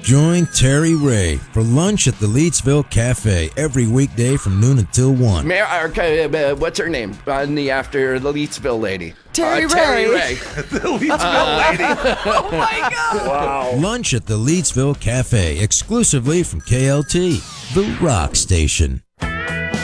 Join Terry Ray for lunch at the Leedsville Cafe every weekday from noon until 1. What's her name? After the Leedsville lady. Terry Ray. Terry Ray. The Leedsville lady. Oh my God. Wow. Lunch at the Leedsville Cafe exclusively from KLT, the rock station.